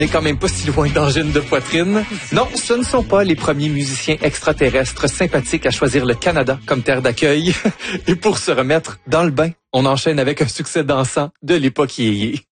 n'est quand même pas si loin d'angine de poitrine. Non, ce ne sont pas les premiers musiciens extraterrestres sympathiques à choisir le Canada comme terre d'accueil. Et pour se remettre dans le bain, on enchaîne avec un succès dansant de l'époque yéyé.